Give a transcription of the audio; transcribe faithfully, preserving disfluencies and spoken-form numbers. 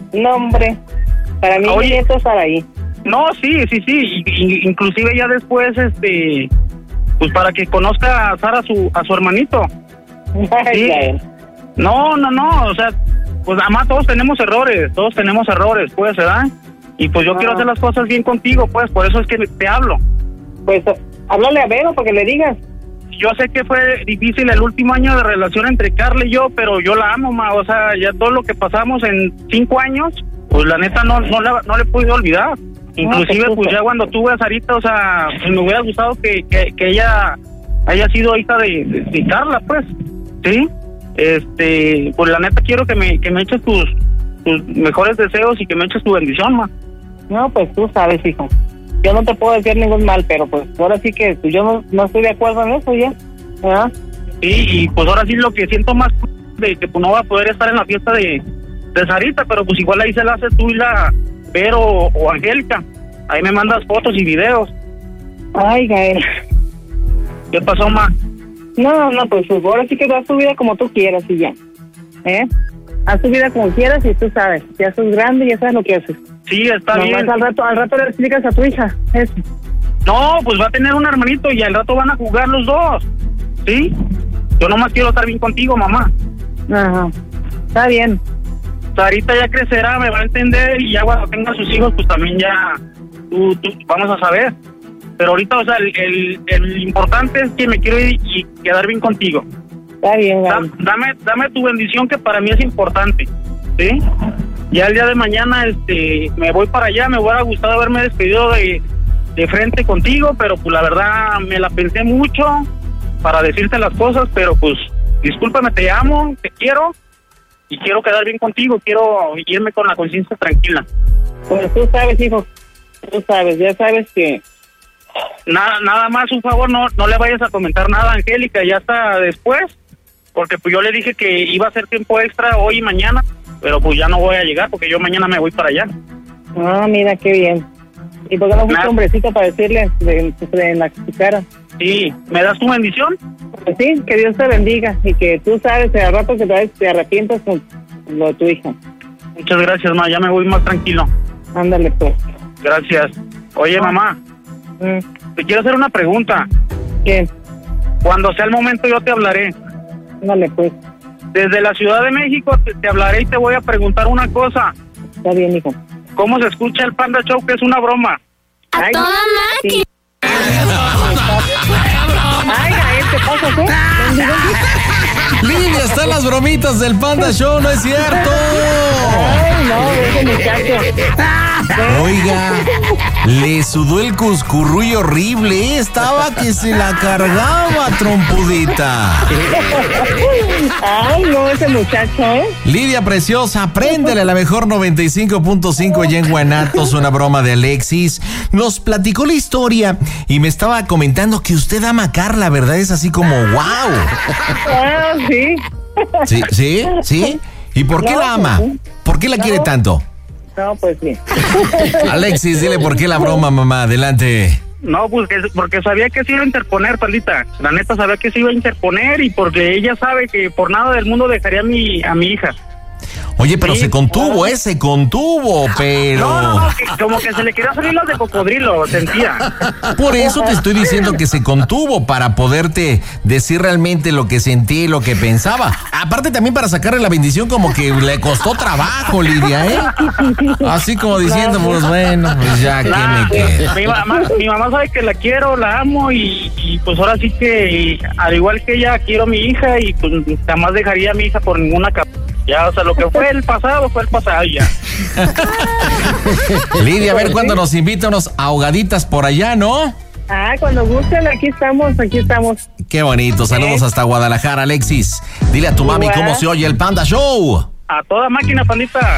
No, hombre, para mí Oye, mi nieto estar ahí. No, sí, sí, sí, y- inclusive ya después, este, pues para que conozca a Sara, a su, a su hermanito. Ay, Sí. Gael. No, no, no, o sea, pues además todos tenemos errores, todos tenemos errores, pues, ¿verdad? Y pues yo Ah. quiero hacer las cosas bien contigo, pues, por eso es que te hablo. Pues háblale a Vero para que le digas. Yo sé que fue difícil el último año de relación entre Carla y yo, pero yo la amo, ma, o sea, ya todo lo que pasamos en cinco años, pues la neta no, no, la- no le pude olvidar. Inclusive, pues, pues ya cuando tuve a Sarita, o sea, pues, me hubiera gustado que, que, que ella haya sido hija de, de, de Carla, pues, ¿sí? Este, pues la neta quiero que me, que me eches tus, tus mejores deseos y que me eches tu bendición, ma. No, pues tú sabes, hijo. Yo no te puedo decir ningún mal, pero pues ahora sí que pues, yo no, no estoy de acuerdo en eso ya. ¿Verdad? Sí, y pues ahora sí lo que siento más de que pues no va a poder estar en la fiesta de, de Sarita, pero pues igual ahí se la haces tú y la Vero o, o Angélica. Ahí me mandas fotos y videos. Ay, Gael. ¿Qué pasó, ma? No, no, pues ahora sí que haz tu vida como tú quieras y ya. ¿Eh? Haz tu vida como quieras y tú sabes. Ya sos grande y ya sabes lo que haces. Sí, está Nomás bien. al rato, al rato le explicas a tu hija eso. No, pues va a tener un hermanito y al rato van a jugar los dos. ¿Sí? Yo nomás quiero estar bien contigo, mamá. Ajá. Está bien. Sarita ya crecerá, me va a entender y ya cuando tenga sus hijos, pues también ya tú, tú, vamos a saber. Pero ahorita, o sea, el, el, el importante es que me quiero ir y quedar bien contigo. Está bien, Da- Gael. dame, dame tu bendición que para mí es importante, ¿sí? Ya el día de mañana, este, me voy para allá, me hubiera gustado haberme despedido de, de frente contigo, pero pues la verdad me la pensé mucho para decirte las cosas, pero pues discúlpame, te amo, te quiero y quiero quedar bien contigo, quiero irme con la conciencia tranquila. Pues tú sabes, hijo. Tú sabes, ya sabes que... Nada, nada más, un favor, no, no le vayas a comentar nada a Angélica, ya hasta después, porque pues yo le dije que iba a hacer tiempo extra hoy y mañana, pero pues ya no voy a llegar porque yo mañana me voy para allá. Ah, mira, qué bien. ¿Y por qué no fuiste Nada. hombrecito para decirle de, de en la su cara? Sí, ¿me das tu bendición? Pues sí, que Dios te bendiga y que tú sabes que al rato que te, te arrepientas con lo de tu hija. Muchas gracias, ma, ya me voy más tranquilo. Ándale, pues. Gracias. Oye, mamá, Mm, te quiero hacer una pregunta. ¿Qué? Cuando sea el momento yo te hablaré. Ándale, pues. Desde la Ciudad de México te, te hablaré y te voy a preguntar una cosa. Está bien, hijo. ¿Cómo se escucha el Panda Show, que es una broma? A Ay, toda sí. máquina. Ay, Gael, ¿qué pasa, qué? Lidia, están las bromitas del Panda Show, ¿no es cierto? Ay, no, ese muchacho. Oiga, le sudó el cuscurruy horrible, ¿eh? Estaba que se la cargaba, trompudita. Ay, no, ese muchacho, ¿eh? Lidia preciosa, préndele a la mejor noventa y cinco punto cinco allá en Guanatos, una broma de Alexis. Nos platicó la historia y me estaba comentando que usted ama a Carla, ¿verdad? Es así como, wow. Ah, sí. ¿Sí? ¿Sí? ¿Sí? ¿Y por qué No, la ama? pues sí. ¿Por qué la quiere No. tanto? No, pues sí. Alexis, dile por qué la broma, mamá. Adelante. No, pues que- porque sabía que se iba a interponer, Pandita. La neta sabía que se iba a interponer y porque ella sabe que por nada del mundo dejaría a mi, a mi hija. Oye, pero Sí. se contuvo, ¿eh? Se contuvo, pero... No, no, no, que como que se le quería salir las de cocodrilo, sentía. Por eso te estoy diciendo que se contuvo, para poderte decir realmente lo que sentía y lo que pensaba. Aparte también para sacarle la bendición, como que le costó trabajo, Lidia, ¿eh? Así como diciendo, pues bueno, pues ya, ¿qué Nah, me queda? mi mamá, mi mamá sabe que la quiero, la amo y, y pues ahora sí que, al igual que ella, quiero a mi hija y pues jamás dejaría a mi hija por ninguna capa. Ya, o sea, lo que fue el pasado, fue el pasado ya. Lidia, a ver cuándo nos invita unos ahogaditas por allá, ¿no? Ah, cuando gusten, aquí estamos, aquí estamos. Qué bonito, saludos hasta Guadalajara, Alexis. Dile a tu mami Igual. cómo se oye el Panda Show. A toda máquina, Pandita.